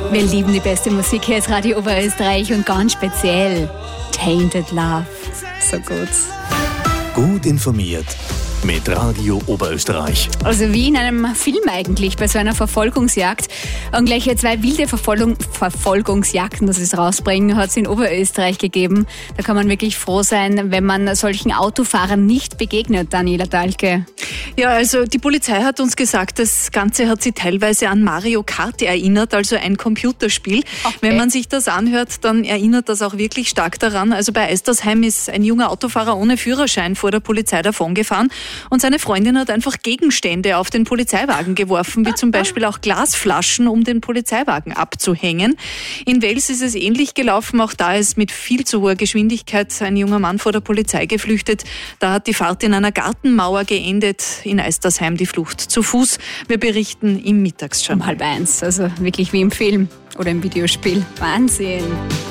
Wir lieben die beste Musik hier als Radio Oberösterreich und ganz speziell Tainted Love. So gut. Gut informiert mit Radio Oberösterreich. Also wie in einem Film eigentlich, bei so einer Verfolgungsjagd. Und gleich 2 wilde Verfolgungsjagden, dass es rausbringen, hat es in Oberösterreich gegeben. Da kann man wirklich froh sein, wenn man solchen Autofahrern nicht begegnet, Daniela Dahlke. Ja, also die Polizei hat uns gesagt, das Ganze hat sie teilweise an Mario Kart erinnert, also ein Computerspiel. Okay. Wenn man sich das anhört, dann erinnert das auch wirklich stark daran. Also bei Eistersheim ist ein junger Autofahrer ohne Führerschein vor der Polizei davongefahren und seine Freundin hat einfach Gegenstände auf den Polizeiwagen geworfen, wie zum Beispiel auch Glasflaschen, um den Polizeiwagen abzuhängen. In Wels ist es ähnlich gelaufen. Auch da ist mit viel zu hoher Geschwindigkeit ein junger Mann vor der Polizei geflüchtet. Da hat die Fahrt in einer Gartenmauer geendet. In Eistersheim die Flucht zu Fuß. Wir berichten im Mittagsjournal. Um 12:30, also wirklich wie im Film oder im Videospiel. Wahnsinn.